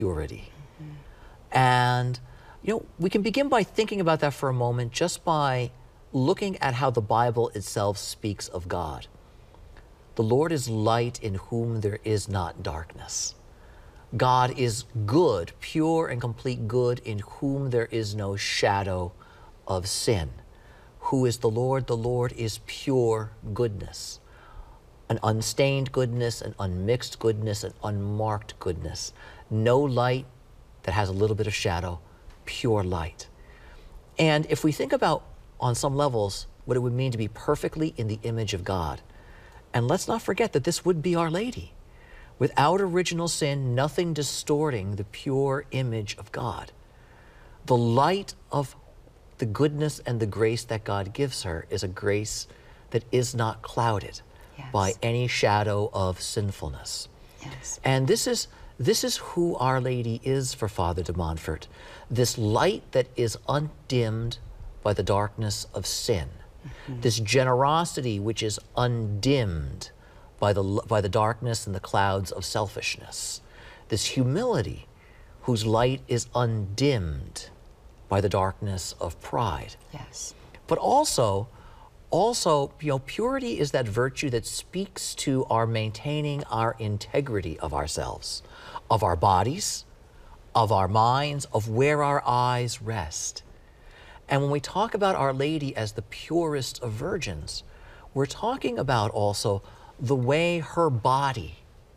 purity. And, you know, we can begin by thinking about that for a moment just by looking at how the Bible itself speaks of God. The Lord is light in whom there is not darkness. God is good, pure and complete good, in whom there is no shadow of sin. Who is the Lord? The Lord is pure goodness, an unstained goodness, an unmixed goodness, an unmarked goodness. No light that has a little bit of shadow, pure light. And if we think about, on some levels, what it would mean to be perfectly in the image of God, and let's not forget that this would be Our Lady. Without original sin, nothing distorting the pure image of God. The light of the goodness and the grace that God gives her is a grace that is not clouded by any shadow of sinfulness. And this is who Our Lady is for Father de Montfort. This light that is undimmed by the darkness of sin. This generosity which is undimmed by the darkness and the clouds of selfishness. This humility whose light is undimmed by the darkness of pride. But also, you know, purity is that virtue that speaks to our maintaining our integrity of ourselves, of our bodies, of our minds, of where our eyes rest. And when we talk about Our Lady as the purest of virgins, we're talking about also the way her body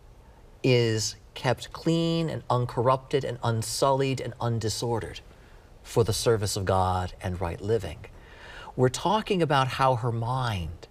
is kept clean and uncorrupted and unsullied and undisordered for the service of God and right living. We're talking about how her mind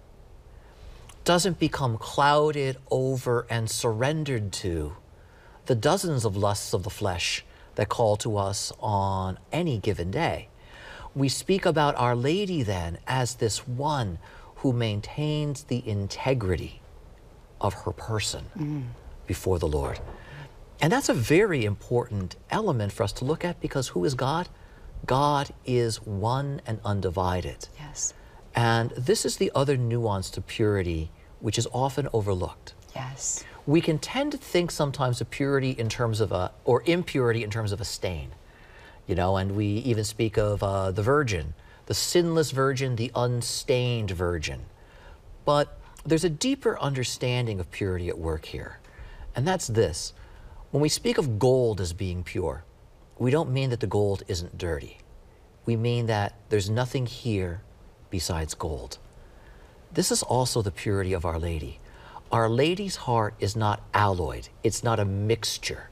doesn't become clouded over and surrendered to the dozens of lusts of the flesh that call to us on any given day. We speak about Our Lady then as this one who maintains the integrity of her person before the Lord. And that's a very important element for us to look at, because who is God? God is one and undivided. And this is the other nuance to purity, which is often overlooked. We can tend to think sometimes of purity in terms of or impurity in terms of a stain. You know, and we even speak of the Virgin, the sinless Virgin, the unstained Virgin. But there's a deeper understanding of purity at work here, and that's this. When we speak of gold as being pure, we don't mean that the gold isn't dirty. We mean that there's nothing here besides gold. This is also the purity of Our Lady. Our Lady's heart is not alloyed. It's not a mixture.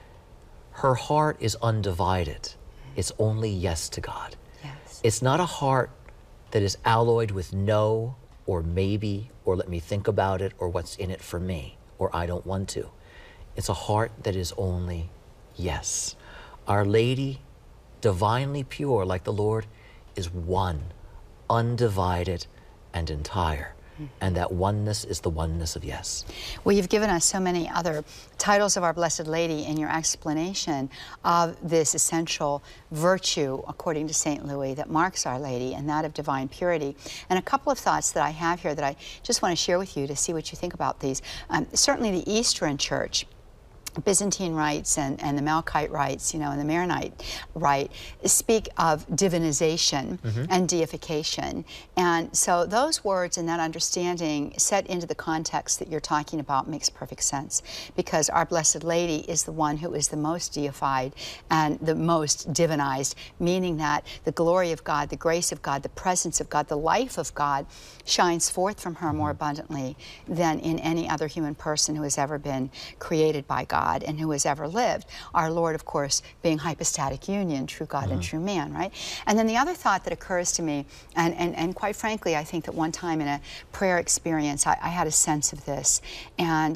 Her heart is undivided. It's only yes to God. It's not a heart that is alloyed with no or maybe or let me think about it or what's in it for me or I don't want to. It's a heart that is only yes. Our Lady, divinely pure like the Lord, is one, undivided and entire. And that oneness is the oneness of yes. Well, you've given us so many other titles of our Blessed Lady in your explanation of this essential virtue, according to St. Louis, that marks Our Lady, and that of divine purity. And a couple of thoughts that I have here that I just want to share with you to see what you think about these. Certainly the Eastern Church, Byzantine rites and the Melkite rites, you know, and the Maronite rite speak of divinization and deification. And so those words and that understanding set into the context that you're talking about makes perfect sense, because our Blessed Lady is the one who is the most deified and the most divinized, meaning that the glory of God, the grace of God, the presence of God, the life of God shines forth from her more abundantly than in any other human person who has ever been created by God and who has ever lived. Our Lord, of course, being hypostatic union, true God and true man, right? And then the other thought that occurs to me, and quite frankly, I think that one time in a prayer experience, I had a sense of this, and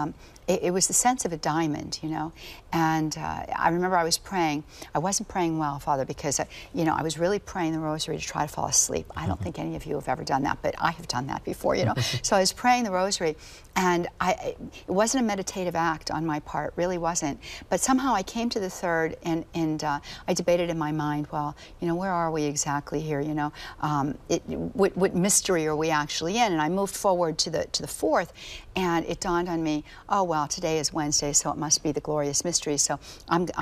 it was the sense of a diamond, you know. And I remember I was praying. I wasn't praying well, Father, because, you know, I was really praying the rosary to try to fall asleep. I don't think any of you have ever done that, but I have done that before, you know. So I was praying the rosary, and it wasn't a meditative act on my part, really wasn't. But somehow I came to the third, and I debated in my mind, well, you know, where are we exactly here, you know? What mystery are we actually in? And I moved forward to the fourth, and it dawned on me, oh, well, today is Wednesday, so it must be the glorious mystery. So I'm